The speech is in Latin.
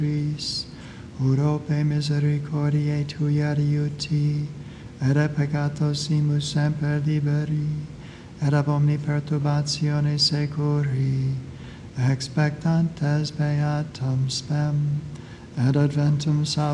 urope misericordiae tuae adiuti, et a peccatosimus semper liberi, et ab omni perturbatione securi, expectantes beatum spem, et adventum salvationem